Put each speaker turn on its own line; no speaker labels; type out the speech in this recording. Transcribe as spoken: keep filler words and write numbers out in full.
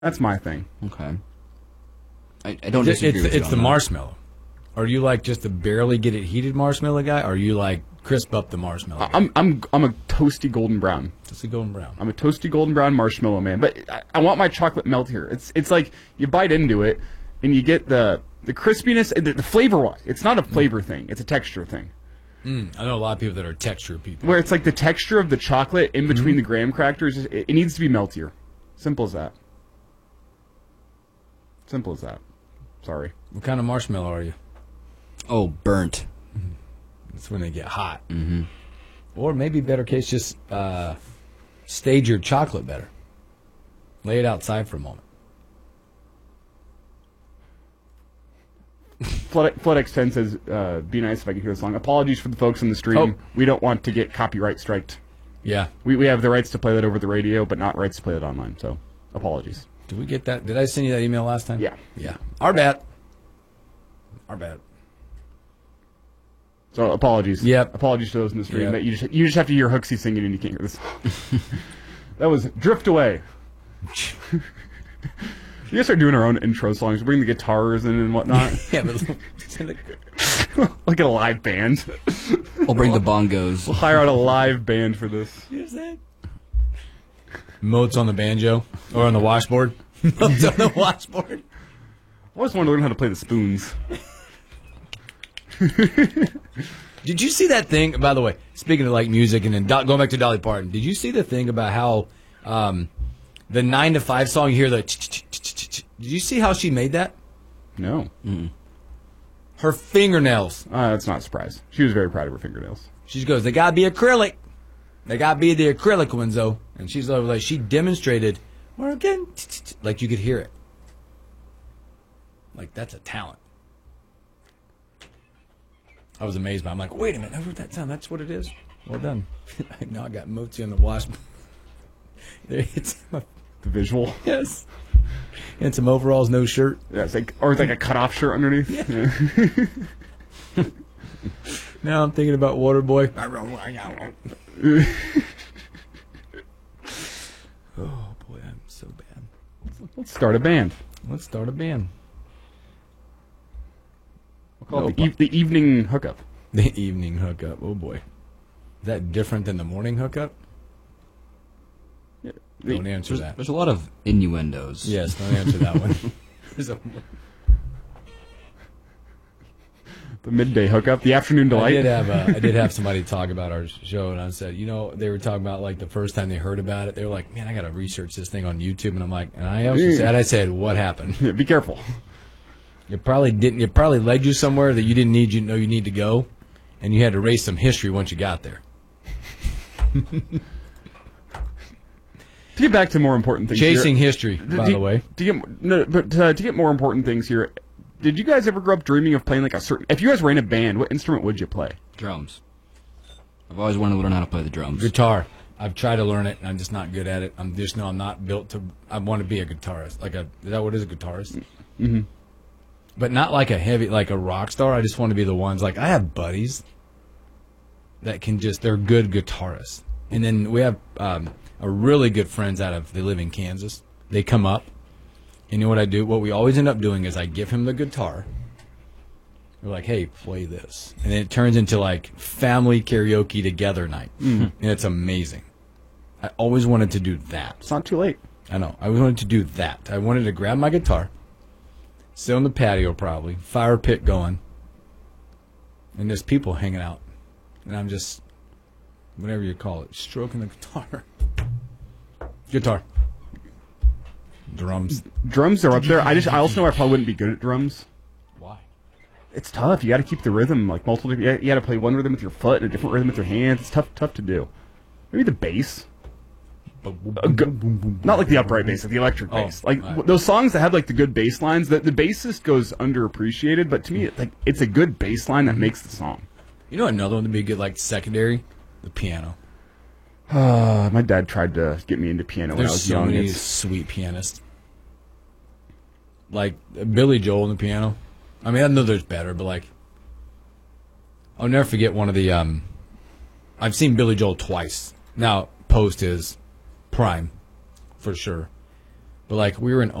That's my thing.
Okay. I, I don't
It's,
disagree
it's,
with you
it's
on
the
that.
marshmallow. Are you like just a barely get it heated marshmallow guy, or are you like crisp up the marshmallow guy?
I'm I'm I'm a toasty golden brown.
Just a golden brown.
I'm a toasty golden brown marshmallow man. But I, I want my chocolate melt here. It's it's like you bite into it and you get the the crispiness, the, the flavor wise. It's not a flavor thing. It's a texture thing.
Mm, I know a lot of people that are texture people.
Where it's like the texture of the chocolate in between mm-hmm. the graham crackers, it, it needs to be meltier. Simple as that. Simple as that. Sorry.
What kind of marshmallow are you?
Oh, burnt.
Mm-hmm. That's when they get hot.
Mm-hmm.
Or maybe better case, just uh, stage your chocolate better. Lay it outside for a moment.
Flood, Flood X ten says, uh, be nice if I could hear the song. Apologies for the folks in the stream.
Oh.
We don't want to get copyright striked.
Yeah.
We we have the rights to play that over the radio, but not rights to play it online, so apologies.
Did we get that? Did I send you that email last time?
Yeah.
Yeah. Our bad. Our bad.
So apologies.
Yep.
Apologies to those in the stream.
Yep.
That you just you just have to hear Hooksy singing and you can't hear this. That was Drift Away. You guys start doing our own intro songs. Bring the guitars in and whatnot.
Yeah, but
like a live band.
We'll bring the bongos.
We'll hire out a live band for this.
Here's that. Moats on the banjo or on the washboard. Moats on the washboard.
I always wanted to learn how to play the spoons.
Did you see that thing? By the way, speaking of like music and then do- going back to Dolly Parton, did you see the thing about how um, the nine to five song? You hear the. Did you see how she made that?
No.
Mm.
Her fingernails.
Uh, that's not a surprise. She was very proud of her fingernails.
She just goes, they gotta be acrylic. They gotta be the acrylic ones though. And she's like, she demonstrated, working, like you could hear it. Like that's a talent. I was amazed by it. I'm like, wait a minute, I heard that sound. That's what it is. Well done. Now I got Moti on the wash. There, it's my,
the visual.
Yes. And some overalls, no shirt.
Yeah, it's like, or it's like a cutoff shirt underneath. Yeah. Yeah.
Now I'm thinking about Waterboy. Oh boy, I'm so bad.
Let's start a band.
Let's start a band.
We'll call it the, e- the evening hookup.
The evening hookup. Oh boy, is that different than the morning hookup?
Yeah.
Don't answer
There's,
that.
there's a lot of innuendos.
Yes, don't answer that one. There's a,
the midday hookup, the afternoon delight.
I did have uh, I did have somebody talk about our show, and I said, you know, they were talking about like the first time they heard about it, they were like, man, I got to research this thing on YouTube, and I'm like, and I also
Yeah.
said, I said, what happened?
Yeah, be careful.
You probably didn't. It probably led you somewhere that you didn't need. You know, you need to go, and you had to erase some history once you got there.
To get back to more important things,
Chasing
here,
history, by
to,
the way.
To get no, but uh, to get more important things here, did you guys ever grow up dreaming of playing like a certain? If you guys were in a band, what instrument would you play?
Drums. I've always wanted to learn how to play the drums.
Guitar. I've tried to learn it, and I'm just not good at it. I'm just know I'm not built to. I want to be a guitarist. Like a is that what is a guitarist?
Mm-hmm.
But not like a heavy, like a rock star. I just want to be the ones. Like I have buddies that can just. They're good guitarists, and then we have um, a really good friends out of. They live in Kansas. They come up. You know what I do? What we always end up doing is I give him the guitar. We're like, hey, play this. And then it turns into like family karaoke together night. Mm-hmm. And it's amazing. I always wanted to do that.
It's not too late.
I know. I wanted to do that. I wanted to grab my guitar, sit on the patio probably, fire pit going, and there's people hanging out. And I'm just, whatever you call it, stroking the guitar. Guitar. Drums.
Drums are up there. I just I also know I probably wouldn't be good at drums.
Why?
It's tough. You got to keep the rhythm like multiple. You got to play one rhythm with your foot and a different rhythm with your hands. It's tough, tough to do. Maybe the bass. Uh, go, not like the upright bass, like the electric
Oh,
bass. Like
right.
w- those songs that have like the good bass lines. The the bassist goes underappreciated, but to me, it, like it's a good bass line that makes the song.
You know another one to be good, like secondary? The piano.
Uh, my dad tried to get me into piano when I
There's
was
so
young.
many
It's-
sweet pianists. Like uh, Billy Joel on the piano. I mean, I know there's better, but like, I'll never forget one of the. Um, I've seen Billy Joel twice now. Post his prime, for sure. But like we were in